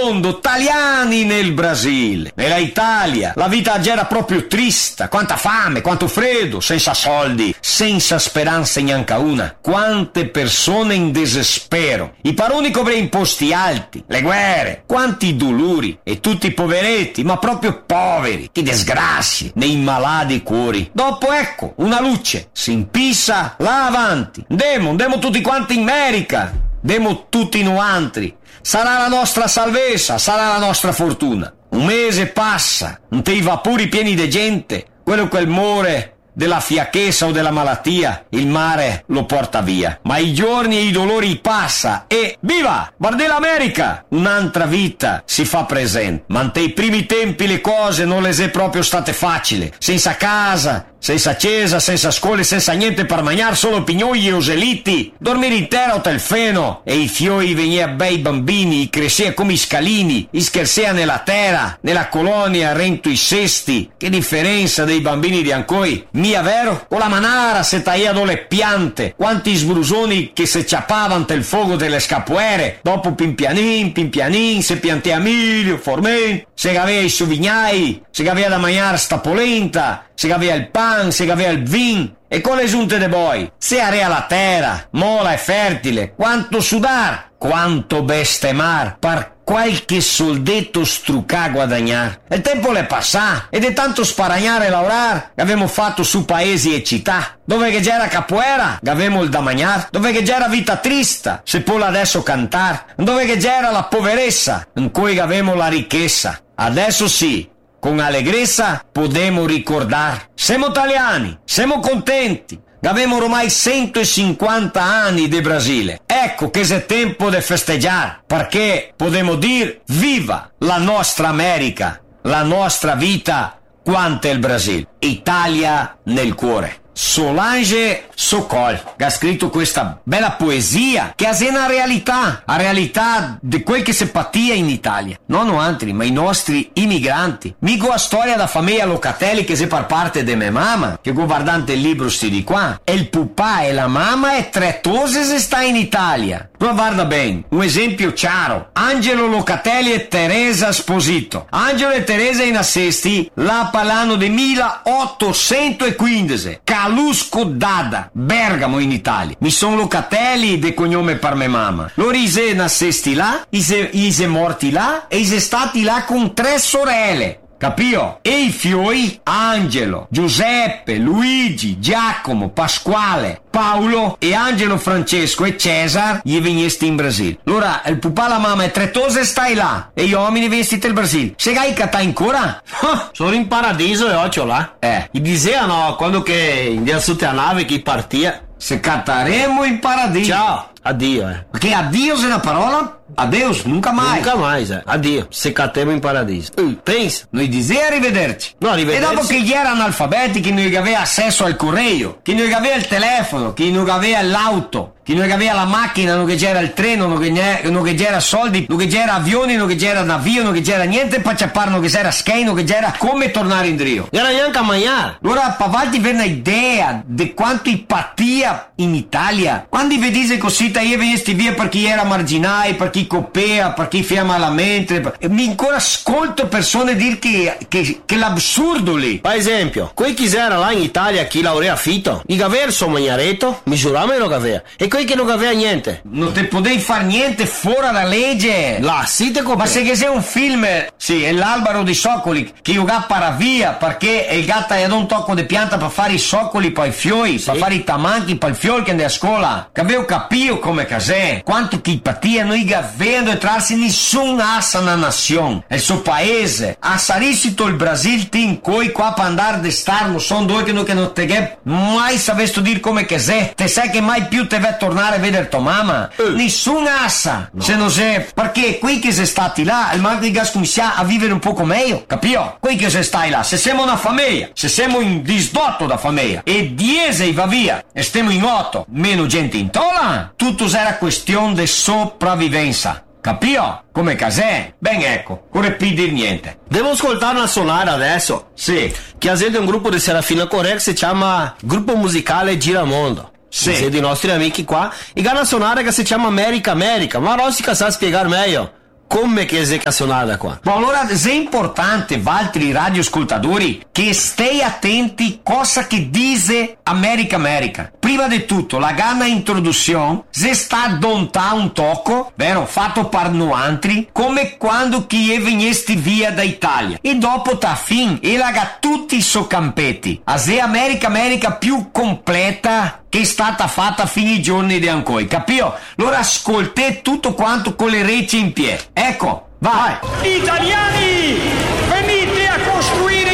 mondo, italiani nel Brasile. Nella Italia la vita era proprio trista, quanta fame, quanto freddo, senza soldi, senza speranza neanche una. Quante persone in desespero, i paroni con i imposti alti, le guerre, quanti dolori e tutti poveretti, ma proprio poveri, che disgrazie, nei malati cuori. Dopo ecco, una luce, si impissa là avanti. Andiamo tutti quanti in America, andiamo tutti in altri. Sarà la nostra salvezza, sarà la nostra fortuna. Un mese passa, i vapori pieni di gente, quello quel muore della fiacchezza o della malattia, il mare lo porta via. Ma i giorni e i dolori passa e viva! Guarda l'America! Un'altra vita si fa presente. Ma nei primi tempi le cose non le è proprio state facili. Senza casa, senza chiesa, senza scuole, senza niente per mangiare, solo pignoli e oseliti. Dormire in terra o telfeno. E i fioi venia bei bambini, crescea come i scalini, scherzea nella terra, nella colonia rento i cesti. Che differenza dei bambini di Ancoi? Mia vero? Con la manara se tagliano le piante. Quanti sbrusoni che se ciappavano il fuoco delle scapuere. Dopo pian pianin, se piantea miglio, formento, se aveva i sovignai, se aveva da mangiare sta polenta, se aveva il pan, se aveva il vin. E con le giunte de boi, se area la terra, mola e fertile, quanto sudar, quanto bestemar, per qualche soldetto struccà a guadagnar. Il tempo le passa, ed è tanto sparagnare e laurar che abbiamo fatto su paesi e città, dove che c'era capoeira, che avevamo il da mangiar, dove che c'era vita trista, se può adesso cantar, dove che c'era la poverezza, in cui che avevamo la ricchezza. Adesso sì, con allegrezza podemos ricordar. Siamo italiani, siamo contenti. Abbiamo ormai 150 anni di Brasile. Ecco che è tempo di festeggiare, perché podemo dire viva la nostra America, la nostra vita quanto il Brasile. Italia nel cuore. Solange Sokol, che ha scritto questa bella poesia che è una realtà, la realtà di quel che si patia in Italia, non altri, ma i nostri immigranti. Mico la storia da famiglia Locatelli che si par parte di mia mamma, che guardante il libro sti di qua, e il pupà e la mamma e tre tose se sta in Italia. Ma guarda bene, un esempio chiaro: Angelo Locatelli e Teresa Sposito. Angelo e Teresa in assesti là parlano di 1815, Calusco Dada, Bergamo in Italia. Mi sono Locatelli de cognome per me mamma. Loro ise nassesti là, ise morti là e ise stati là con tre sorelle. Capio? E i fioi Angelo, Giuseppe, Luigi, Giacomo, Pasquale, Paolo e Angelo, Francesco e Cesar gli veniesti in Brasile. Allora il pupà, la mamma e tre tose stai là e gli uomini vestiti il Brasile. Se gai catà ancora? Sono in paradiso e occhio là. Gli dicevano quando che andiamo su a nave che partia. Se cattaremo in paradiso. Ciao, addio. Perché addio è una parola? Adeus, nunca mai. Nunca mais, addio. Se cattiamo in paradiso. Pensa. Noi diceva arrivederci. No, arrivederci. E dopo che gli erano analfabeti, che non aveva accesso al correio, che non aveva il telefono, che non aveva l'auto, che non aveva la macchina, non che c'era il treno, non che c'era soldi, non che c'era avioni, non che c'era navio, non che c'era niente per ciappare, non che c'era skate, non che c'era come tornare in Rio. Era neanche a mangiare. Allora Pavaldi aveva un'idea di quanto ipatia in Italia. Quando vedete così, io venesti via per chi era marginale, per chi copea, per chi fa malamente. Mi ancora ascolto persone dire che l'absurdo lì. Per esempio, quei chi era là in Italia, chi laurea fitto, gli aveva il suo magnaretto, misurame lo aveva. E quei che non aveva niente. Non te potevi fare niente fuori la legge. Là, sì te copia. Ma se che sei un film, sì, è l'albero di soccoli, che io para via, perché il gatto ha un tocco di pianta per fare i soccoli, poi i fiori, per fare i tamanchi, per il fiore che andava a scuola. Che avevo capito come casè. Quanto chi patia non gli avendo entrarsi nessuna sana nazione. È il suo paese. A sarissito il Brasil tin coi qua per andare de starno. Sono due che non te mai savesti dire come casè. Te sai che mai più te vai tornare a vedere tua mamma? Nessuna assa. No. Se non sei, perché qui che sei stati là, il marco di gas comincia a vivere un poco meglio. Capio? Qui che sei stai là, se siamo una famiglia, se siamo in disdotto da famiglia e 10 va via e stiamo in 8, meno gente in tola, tutto sarà questione di sopravvivenza. Capio? Come casè? Ben ecco, non più dir niente. Devo ascoltare una sonara adesso. Sì. Che azienda è un gruppo di Serafina Correc, si chiama Gruppo Musicale Giramondo. Sì. Siete i nostri amici qua. E gana sonare che si chiama America, ma Rossica sa spiegare meglio. come che è cazzonata qua? Bom, allora è importante, altri radioascoltatori, che stai attenti cosa che dice America. Prima di tutto, la ganna introduzione se sta donta un tocco, vero, fatto per noi, come quando chi è vegnesti via da Italia. E dopo ta fin, e laga tutti i suoi campetti. A se America più completa che è stata fatta fino ai giorni di Ancoi, capito? Allora ascoltate tutto quanto con le reci in piedi. Ecco, vai! Italiani, venite a costruire